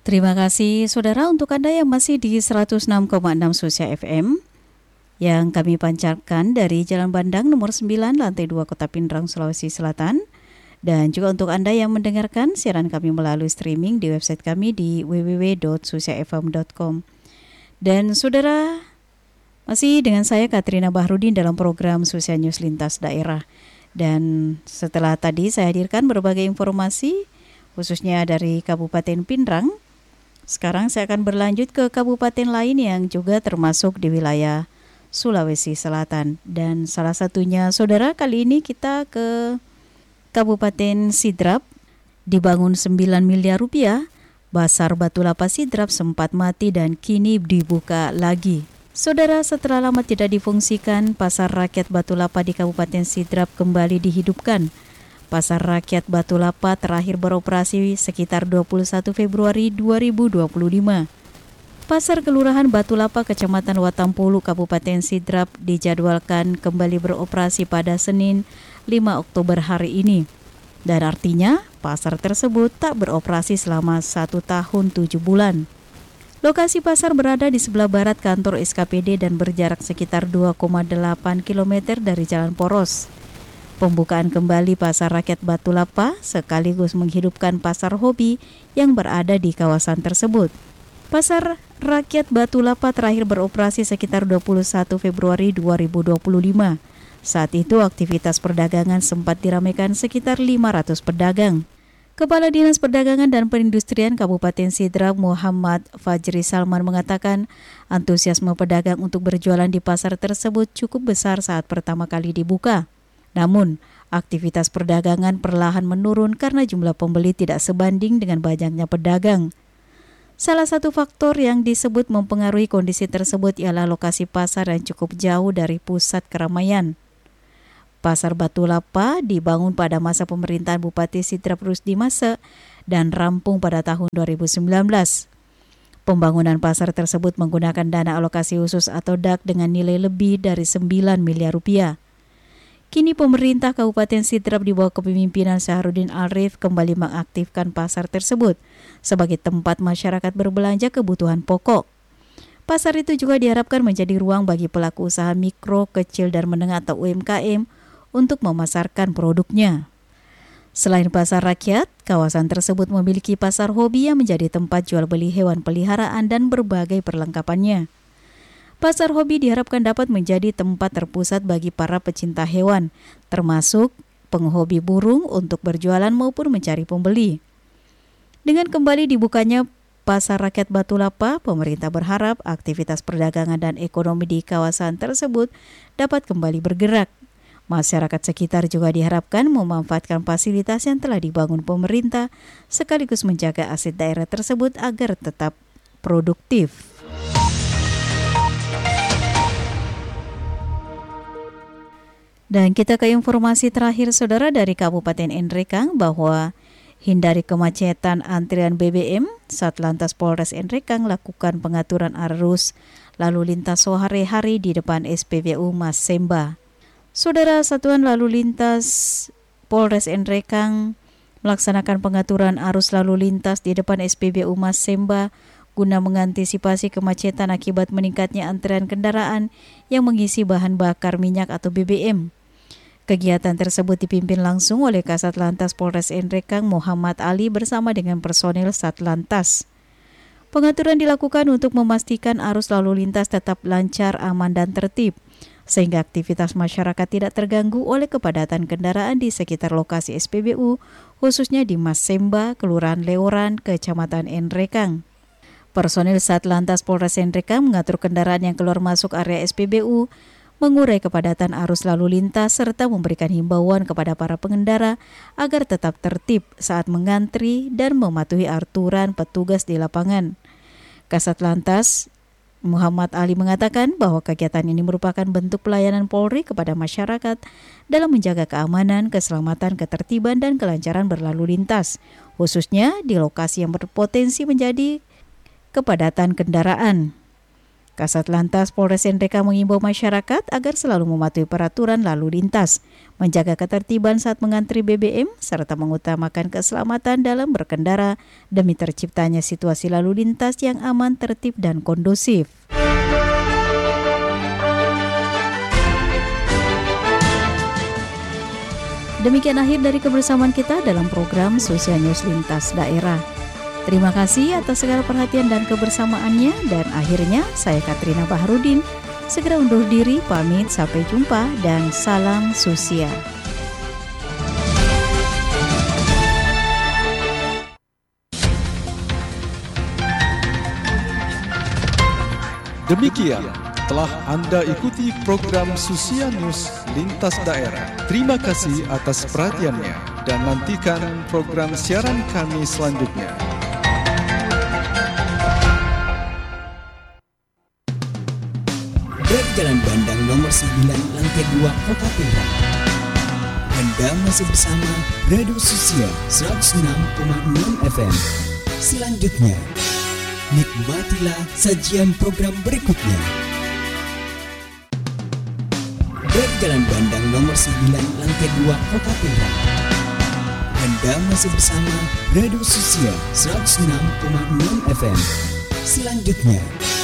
Terima kasih saudara untuk Anda yang masih di 106,6 Susia FM yang kami pancarkan dari Jalan Bandang nomor 9 lantai 2 Kota Pindrang, Sulawesi Selatan. Dan juga untuk Anda yang mendengarkan siaran kami melalui streaming di website kami di www.susiafm.com. Dan saudara, masih dengan saya Katrina Bahrudin dalam program Susia News Lintas Daerah. Dan setelah tadi saya hadirkan berbagai informasi khususnya dari Kabupaten Pindrang. Sekarang saya akan berlanjut ke kabupaten lain yang juga termasuk di wilayah Sulawesi Selatan. Dan salah satunya, saudara, kali ini kita ke Kabupaten Sidrap. Dibangun 9 miliar rupiah, Pasar Batu Lapa Sidrap sempat mati dan kini dibuka lagi. Saudara, setelah lama tidak difungsikan, Pasar Rakyat Batu Lapa di Kabupaten Sidrap kembali dihidupkan. Pasar Rakyat Batu Lapa terakhir beroperasi sekitar 21 Februari 2025. Pasar Kelurahan Batu Lapa, Kecamatan Watampulu, Kabupaten Sidrap dijadwalkan kembali beroperasi pada Senin 5 Oktober hari ini. Dan artinya pasar tersebut tak beroperasi selama 1 tahun 7 bulan. Lokasi pasar berada di sebelah barat kantor SKPD dan berjarak sekitar 2,8 km dari Jalan Poros. Pembukaan kembali Pasar Rakyat Batu Lapa sekaligus menghidupkan pasar hobi yang berada di kawasan tersebut. Pasar Rakyat Batu Lapa terakhir beroperasi sekitar 21 Februari 2025. Saat itu aktivitas perdagangan sempat diramaikan sekitar 500 pedagang. Kepala Dinas Perdagangan dan Perindustrian Kabupaten Sidrap Muhammad Fajri Salman mengatakan antusiasme pedagang untuk berjualan di pasar tersebut cukup besar saat pertama kali dibuka. Namun, aktivitas perdagangan perlahan menurun karena jumlah pembeli tidak sebanding dengan banyaknya pedagang. Salah satu faktor yang disebut mempengaruhi kondisi tersebut ialah lokasi pasar yang cukup jauh dari pusat keramaian. Pasar Batu Lapa dibangun pada masa pemerintahan Bupati Sidrap Rusdi Mase dan rampung pada tahun 2019. Pembangunan pasar tersebut menggunakan dana alokasi khusus atau DAK dengan nilai lebih dari 9 miliar rupiah. Kini pemerintah Kabupaten Sidrap di bawah kepemimpinan Syahrudin Arif kembali mengaktifkan pasar tersebut sebagai tempat masyarakat berbelanja kebutuhan pokok. Pasar itu juga diharapkan menjadi ruang bagi pelaku usaha mikro, kecil, dan menengah atau UMKM untuk memasarkan produknya. Selain pasar rakyat, kawasan tersebut memiliki pasar hobi yang menjadi tempat jual beli hewan peliharaan dan berbagai perlengkapannya. Pasar hobi diharapkan dapat menjadi tempat terpusat bagi para pecinta hewan, termasuk penghobi burung untuk berjualan maupun mencari pembeli. Dengan kembali dibukanya Pasar Rakyat Batu Lapa, pemerintah berharap aktivitas perdagangan dan ekonomi di kawasan tersebut dapat kembali bergerak. Masyarakat sekitar juga diharapkan memanfaatkan fasilitas yang telah dibangun pemerintah sekaligus menjaga aset daerah tersebut agar tetap produktif. Dan kita ke informasi terakhir saudara dari Kabupaten Enrekang bahwa hindari kemacetan antrian BBM, Satlantas Polres Enrekang lakukan pengaturan arus lalu lintas sehari-hari di depan SPBU Mas Semba. Saudara, Satuan Lalu Lintas Polres Enrekang melaksanakan pengaturan arus lalu lintas di depan SPBU Mas Semba guna mengantisipasi kemacetan akibat meningkatnya antrean kendaraan yang mengisi bahan bakar minyak atau BBM. Kegiatan tersebut dipimpin langsung oleh Kasat Lantas Polres Enrekang Muhammad Ali bersama dengan personil Satlantas. Pengaturan dilakukan untuk memastikan arus lalu lintas tetap lancar, aman, dan tertib, sehingga aktivitas masyarakat tidak terganggu oleh kepadatan kendaraan di sekitar lokasi SPBU, khususnya di Mas Semba, Kelurahan Leoran, Kecamatan Enrekang. Personil Satlantas Polres Enrekang mengatur kendaraan yang keluar masuk area SPBU, mengurai kepadatan arus lalu lintas serta memberikan himbauan kepada para pengendara agar tetap tertib saat mengantri dan mematuhi aturan petugas di lapangan. Kasat Lantas Muhammad Ali mengatakan bahwa kegiatan ini merupakan bentuk pelayanan Polri kepada masyarakat dalam menjaga keamanan, keselamatan, ketertiban, dan kelancaran berlalu lintas, khususnya di lokasi yang berpotensi menjadi kepadatan kendaraan. Kasat Lantas Polres NTK mengimbau masyarakat agar selalu mematuhi peraturan lalu lintas, menjaga ketertiban saat mengantri BBM, serta mengutamakan keselamatan dalam berkendara demi terciptanya situasi lalu lintas yang aman, tertib, dan kondusif. Demikian akhir dari kebersamaan kita dalam program Sosial News Lintas Daerah. Terima kasih atas segala perhatian dan kebersamaannya, dan akhirnya saya Katrina Baharudin segera undur diri, pamit, sampai jumpa dan salam sosial. Demikian telah Anda ikuti program Sosial News Lintas Daerah. Terima kasih atas perhatiannya dan nantikan program siaran kami selanjutnya. Dari Jalan Bandang nomor 9 lantai 2 Kota Pindrang. Anda masih bersama Radio Sosial 106,6 FM. Selanjutnya, nikmatilah sajian program berikutnya. Dari Jalan Bandang nomor 9 lantai 2 Kota Pindrang. Anda masih bersama Radio Sosial 106,6 FM. Selanjutnya,